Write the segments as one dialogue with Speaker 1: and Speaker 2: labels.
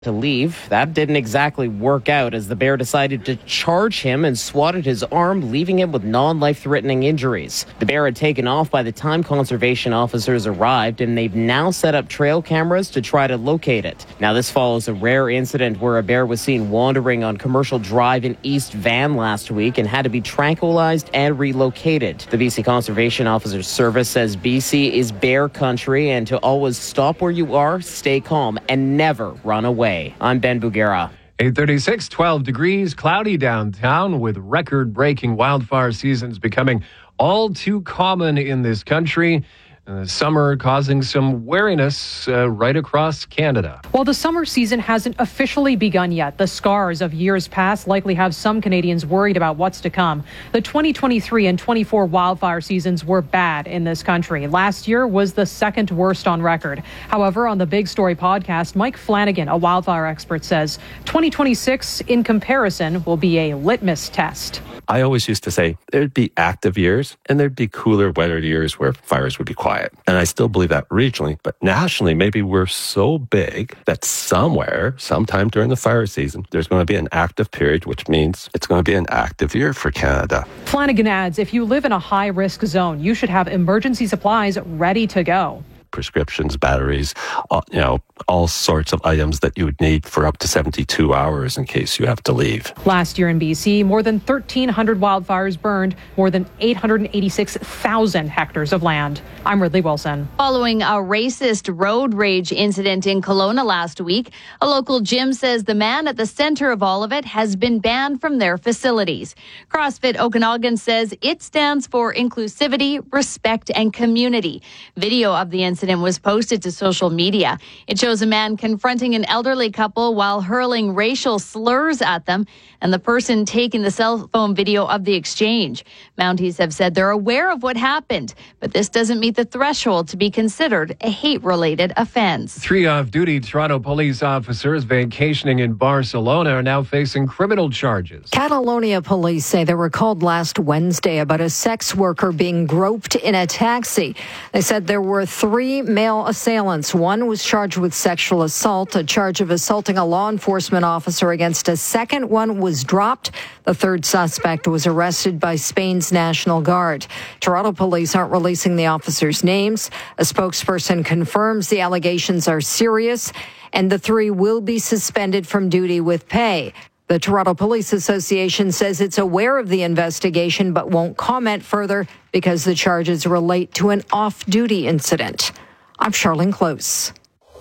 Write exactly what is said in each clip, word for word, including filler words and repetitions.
Speaker 1: to leave. That didn't exactly work out as the bear decided to charge him and swatted his arm, leaving him with non-life-threatening injuries. The bear had taken off by the time conservation officers arrived, and they've now set up trail cameras to try to locate it. Now, this follows a rare incident where a bear was seen wandering on Commercial Drive in East Van last week and had to be tranquilized and relocated. The B C Conservation Officers Service says B C is bear country and to always stop where you are, stay calm, and never run away. I'm Ben Bugera.
Speaker 2: eight thirty-six, twelve degrees, cloudy downtown with record-breaking wildfire seasons becoming all too common in this country. Uh, summer causing some wariness uh, right across Canada.
Speaker 3: While the summer season hasn't officially begun yet, the scars of years past likely have some Canadians worried about what's to come. The twenty twenty-three and twenty-four wildfire seasons were bad in this country. Last year was the second worst on record. However, on the Big Story podcast, Mike Flanagan, a wildfire expert, says twenty twenty-six, in comparison, will be a litmus test.
Speaker 4: I always used to say there'd be active years and there'd be cooler, wetter years where fires would be quiet. And I still believe that regionally, but nationally, maybe we're so big that somewhere, sometime during the fire season, there's going to be an active period, which means it's going to be an active year for Canada.
Speaker 3: Flanagan adds, if you live in a high-risk zone, you should have emergency supplies ready to go.
Speaker 4: Prescriptions, batteries, all, you know, all sorts of items that you would need for up to seventy-two hours in case you have to leave.
Speaker 3: Last year in B C, more than thirteen hundred wildfires burned more than eight hundred eighty-six thousand hectares of land. I'm Ridley Wilson.
Speaker 5: Following a racist road rage incident in Kelowna last week, a local gym says the man at the center of all of it has been banned from their facilities. CrossFit Okanagan says it stands for inclusivity, respect, and community. Video of the incident was posted to social media. It shows a man confronting an elderly couple while hurling racial slurs at them, and the person taking the cell phone video of the exchange. Mounties have said they're aware of what happened, but this doesn't meet the threshold to be considered a hate-related offense.
Speaker 2: Three off-duty Toronto police officers vacationing in Barcelona are now facing criminal charges.
Speaker 6: Catalonia police say they were called last Wednesday about a sex worker being groped in a taxi. They said there were three male assailants. One was charged with sexual assault. A charge of assaulting a law enforcement officer against a second one was dropped. The third suspect was arrested by Spain's National Guard. Toronto police aren't releasing the officers' names. A spokesperson confirms the allegations are serious and the three will be suspended from duty with pay. The Toronto Police Association says it's aware of the investigation but won't comment further because the charges relate to an off-duty incident. I'm Charlene Close.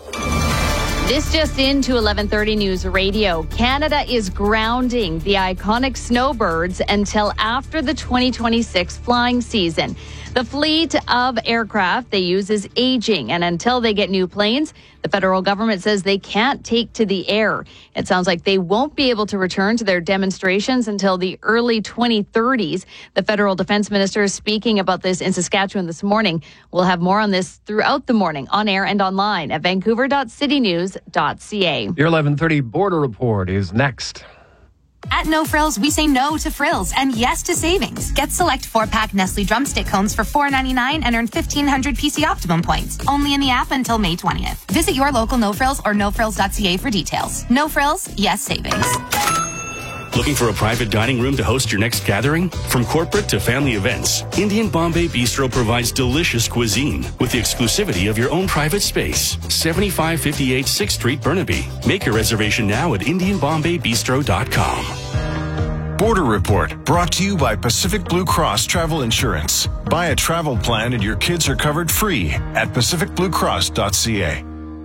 Speaker 5: This just into eleven thirty News Radio. Canada is grounding the iconic snowbirds until after the twenty twenty-six flying season. The fleet of aircraft they use is aging, and until they get new planes, the federal government says they can't take to the air. It sounds like they won't be able to return to their demonstrations until the early twenty thirties. The federal defense minister is speaking about this in Saskatchewan this morning. We'll have more on this throughout the morning, on air and online at vancouver dot city news dot c a.
Speaker 2: Your eleven thirty Border Report is next.
Speaker 7: At No Frills, we say no to frills and yes to savings. Get select four-pack Nestle drumstick cones for four ninety-nine and earn fifteen hundred P C Optimum points. Only in the app until May twentieth. Visit your local No Frills or no frills dot c a for details. No Frills, yes savings.
Speaker 8: Looking for a private dining room to host your next gathering? From corporate to family events, Indian Bombay Bistro provides delicious cuisine with the exclusivity of your own private space. seventy-five fifty-eight sixth Street, Burnaby. Make your reservation now at indian bombay bistro dot com.
Speaker 9: Border Report, brought to you by Pacific Blue Cross Travel Insurance. Buy a travel plan and your kids are covered free at pacific blue cross dot c a.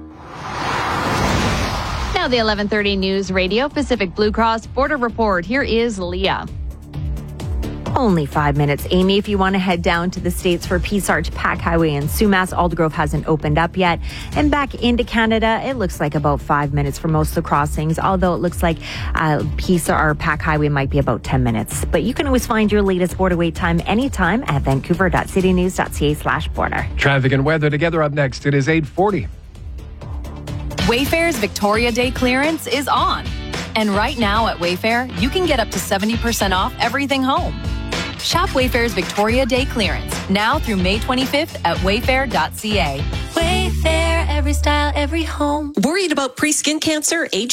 Speaker 5: Now the eleven thirty News Radio Pacific Blue Cross Border Report. Here is Leah.
Speaker 10: Only five minutes, Amy, if you want to head down to the States for Peace Arch, Pack Highway in Sumas. Aldergrove hasn't opened up yet. And back into Canada, it looks like about five minutes for most of the crossings, although it looks like uh, Peace or Pack Highway might be about ten minutes. But you can always find your latest border wait time anytime at vancouver dot city news dot c a slash border.
Speaker 2: Traffic and weather together up next. It is eight forty.
Speaker 11: Wayfair's Victoria Day clearance is on. And right now at Wayfair, you can get up to seventy percent off everything home. Shop Wayfair's Victoria Day clearance now through May twenty-fifth at wayfair dot c a.
Speaker 12: Wayfair, every style, every home.
Speaker 13: Worried about pre-skin cancer, age